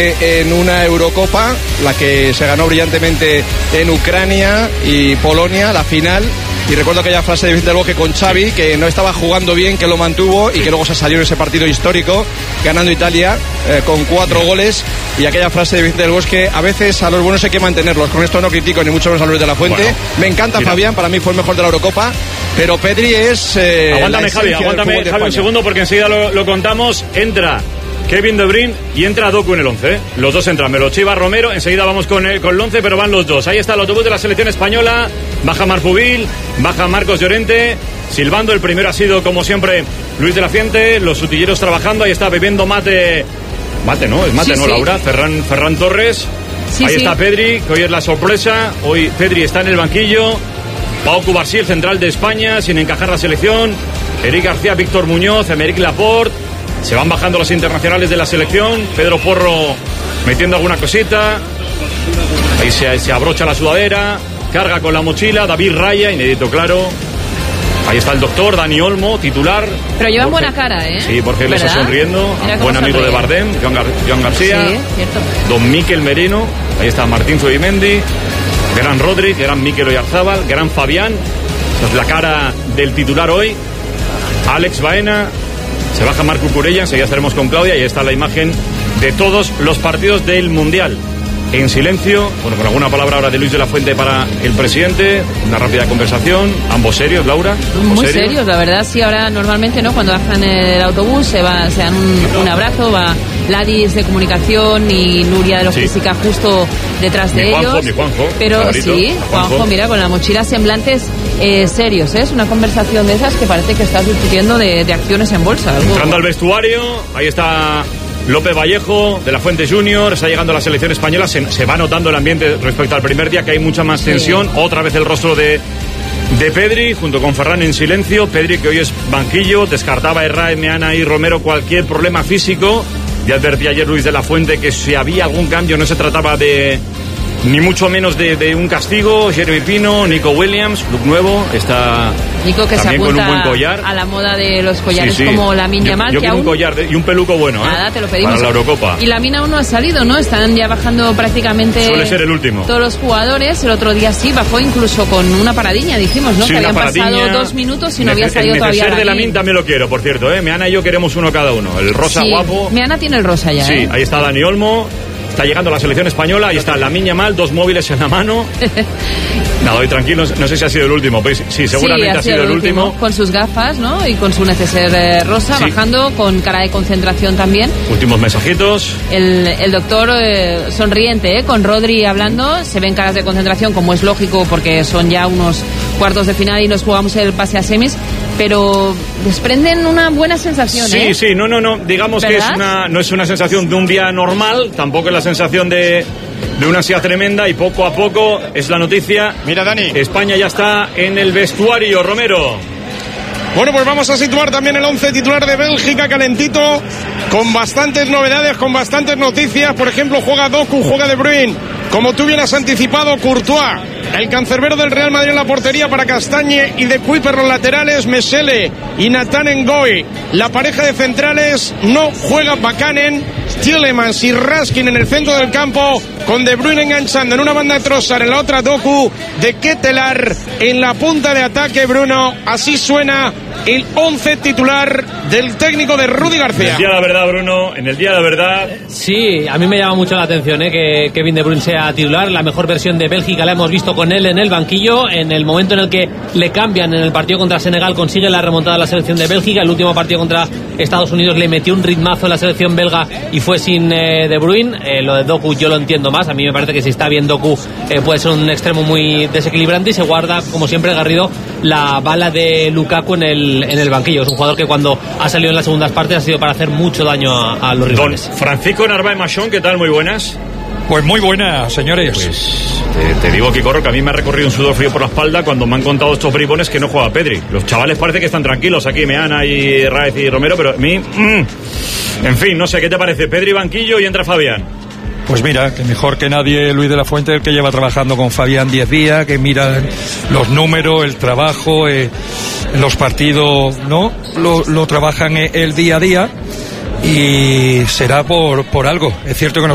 En una Eurocopa, la que se ganó brillantemente en Ucrania y Polonia, la final. Y recuerdo aquella frase de Vicente del Bosque con Xavi, que no estaba jugando bien, que lo mantuvo y que luego se salió en ese partido histórico, ganando Italia con 4 goles. Y aquella frase de Vicente del Bosque: a veces a los buenos hay que mantenerlos. Con esto no critico ni mucho menos a Luis de la Fuente. Bueno, me encanta Fabián, para mí fue el mejor de la Eurocopa. Pero Pedri es... aguántame Javi un segundo, porque enseguida lo contamos. Entra Kevin De Bruyne y entra Doku en el 11. Los dos entran, me lo chiva Romero. Enseguida vamos con el 11, pero van los dos. Ahí está el autobús de la selección española. Baja Marpubil, baja Marcos Llorente. Silbando, el primero ha sido, como siempre, Luis de la Fuente. Los utilleros trabajando. Ahí está bebiendo mate. Mate, ¿no? Es mate, sí, ¿no, sí. Laura? Ferran Torres. Sí, ahí está Pedri, que hoy es la sorpresa. Hoy Pedri está en el banquillo. Pau Cubarsí, el central de España, sin encajar la selección. Eric García, Víctor Muñoz, Emerick Laporte. Se van bajando los internacionales de la selección. Pedro Porro metiendo alguna cosita. Ahí se abrocha la sudadera. Carga con la mochila. David Raya, inédito, claro. Ahí está el doctor Dani Olmo, titular. Pero llevan buena cara, ¿eh? Sí, porque él está sonriendo. Buen amigo de Bardem, Joan García. Sí, cierto. Don Mikel Merino. Ahí está Martín Zubimendi. Gran Rodri, gran Mikel Oyarzábal, gran Fabián. Esa es la cara del titular hoy. Alex Baena. Se baja Marco Curella, enseguida estaremos con Claudia. Y ahí está la imagen de todos los partidos del Mundial. En silencio, bueno, con alguna palabra ahora de Luis de la Fuente para el presidente. Una rápida conversación. Ambos serios, Laura. Muy serios, la verdad. Sí, ahora normalmente, ¿no? Cuando bajan el autobús se dan un abrazo. Va Ladis de comunicación y Nuria de logística justo detrás de ellos. Mi Juanjo. Pero favorito, sí, Juanjo, mira, con la mochila, semblantes serios, ¿eh? Es una conversación de esas que parece que estás discutiendo de acciones en bolsa. Entrando al vestuario, ahí está López Vallejo, de la Fuente Junior. Está llegando a la selección española. Se va notando el ambiente respecto al primer día, que hay mucha más tensión. Sí. Otra vez el rostro de Pedri, junto con Ferran en silencio. Pedri, que hoy es banquillo, descartaba Herrera, Meana y Romero cualquier problema físico. Ya advertía ayer Luis de la Fuente que si había algún cambio no se trataba de ni mucho menos de un castigo. Jeremy Pino, Nico Williams, look nuevo, está Nico, que también se apunta con un buen collar. A la moda de los collares, sí, como Lamine Yamal. Yo quiero un collar y un peluco bueno. Nada, te lo pedimos. Para la Eurocopa. Y Lamine aún no ha salido, ¿no? Están ya bajando prácticamente. Suele ser el último. Todos los jugadores. El otro día sí, bajó incluso con una paradilla, dijimos, ¿no? Sí, que habían pasado 2 minutos y no había salido todavía. El de Lamine también lo quiero, por cierto, ¿eh? Meana y yo queremos uno cada uno. El rosa, sí, guapo. Meana tiene el rosa ya, sí, ahí está Dani Olmo. Está llegando la selección española, ahí está Lamine Yamal, 2 móviles en la mano. Nada, hoy tranquilos, no sé si ha sido el último. Pues, sí, seguramente ha sido el último. Con sus gafas, ¿no? Y con su neceser rosa, sí, bajando, con cara de concentración también. Últimos mensajitos. El doctor sonriente, con Rodri hablando. Se ven caras de concentración, como es lógico, porque son ya unos cuartos de final y nos jugamos el pase a semis. Pero desprenden una buena sensación, sí, ¿eh? Sí, no. Digamos, ¿verdad? Que no es una sensación de un día normal, tampoco es la sensación de una ansiedad tremenda, y poco a poco es la noticia. Mira, Dani. España ya está en el vestuario, Romero. Bueno, pues vamos a situar también el 11 titular de Bélgica, calentito, con bastantes novedades, con bastantes noticias. Por ejemplo, juega Doku, juega De Bruyne. Como tú bien has anticipado, Courtois, el cancerbero del Real Madrid en la portería para Castagne y De Cuyper los laterales, Mesele y Nathan Ngoy. La pareja de centrales no juega Bakanen, Tielemans y Raskin en el centro del campo, con De Bruyne enganchando en una banda de Trossard, en la otra Doku, de Ketelaar en la punta de ataque, Bruno. Así suena el 11 titular del técnico de Rudi García. En el día de la verdad, Bruno, en el día de la verdad. Sí, a mí me llama mucho la atención que Kevin De Bruyne sea titular. La mejor versión de Bélgica la hemos visto con él en el banquillo. En el momento en el que le cambian en el partido contra Senegal, consigue la remontada a la selección de Bélgica. El último partido contra Estados Unidos le metió un ritmazo a la selección belga y fue sin De Bruyne. Lo de Doku yo lo entiendo más. A mí me parece que si está bien Doku puede ser un extremo muy desequilibrante, y se guarda, como siempre, Garrido, la bala de Lukaku en el banquillo. Es un jugador que cuando ha salido en las segundas partes ha sido para hacer mucho daño a los rivales. Don Francisco Narváez Machón, ¿qué tal? Muy buenas. Pues muy buenas, señores. Pues te digo, Kikorro, que a mí me ha recorrido un sudor frío por la espalda cuando me han contado estos bribones que no juega Pedri. Los chavales parece que están tranquilos aquí, Meana y Raez y Romero, pero a mí... En fin, no sé, ¿qué te parece? Pedri banquillo y entra Fabián. Pues mira, que mejor que nadie Luis de la Fuente, el que lleva trabajando con Fabián 10 días, que mira los números, el trabajo, los partidos, ¿no? Lo trabajan el día a día, y será por algo. Es cierto que